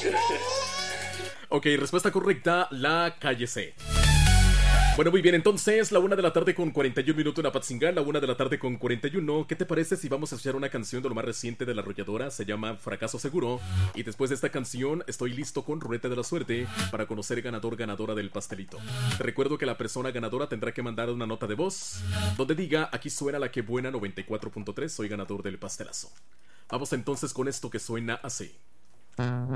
Ok, respuesta correcta, la calle C. Bueno, muy bien, entonces, la 1 de la tarde con 41 minutos en Apatzingán, la 1 de la tarde con 41. ¿Qué te parece si vamos a escuchar una canción de lo más reciente de La Arrolladora? Se llama Fracaso Seguro. Y después de esta canción, estoy listo con Ruleta de la Suerte para conocer ganador, ganadora del pastelito. Te recuerdo que la persona ganadora tendrá que mandar una nota de voz donde diga, aquí suena la que buena 94.3, soy ganador del pastelazo. Vamos entonces con esto que suena así.